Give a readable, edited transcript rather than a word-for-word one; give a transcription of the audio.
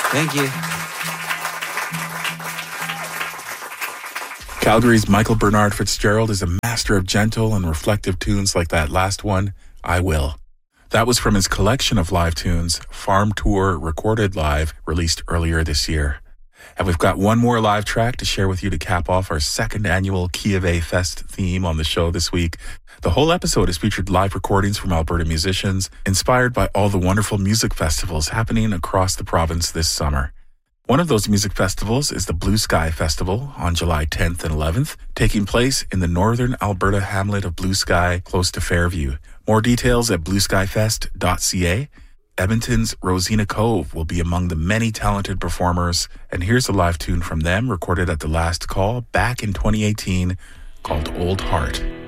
Thank you. Calgary's Michael Bernard Fitzgerald is a master of gentle and reflective tunes like that last one, I Will. That was from his collection of live tunes, Farm Tour Recorded Live, released earlier this year. And we've got one more live track to share with you to cap off our second annual Key of A Fest theme on the show this week. The whole episode has featured live recordings from Alberta musicians, inspired by all the wonderful music festivals happening across the province this summer. One of those music festivals is the Blue Sky Festival on July 10th and 11th, taking place in the northern Alberta hamlet of Blue Sky, close to Fairview. More details at blueskyfest.ca. Edmonton's Rosina Cove will be among the many talented performers, and here's a live tune from them recorded at the Last Call back in 2018 called Old Heart.